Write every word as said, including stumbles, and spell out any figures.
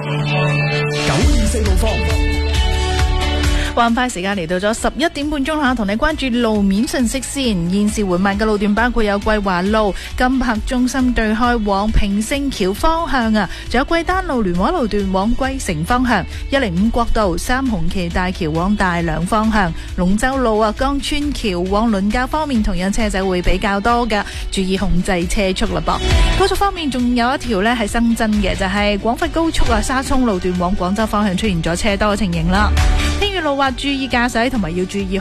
九二四路況。 環快時間嚟到咗十一點半鐘啦，同你關注路面信息先。現時緩慢嘅路段包括有桂華路、金柏中心對開往平星橋方向啊，仲有桂丹路聯和路段往桂城方向，一零五國道三紅旗大橋往大良方向，龍洲路啊江村橋往倫教方面同樣車仔會比較多㗎，注意控制車速啦噃。高速方面仲有一條呢係新增嘅，就係廣佛高速啊沙涌路段往廣州方向出現咗車多嘅情形啦。天雨路話注意駕駛同埋要注意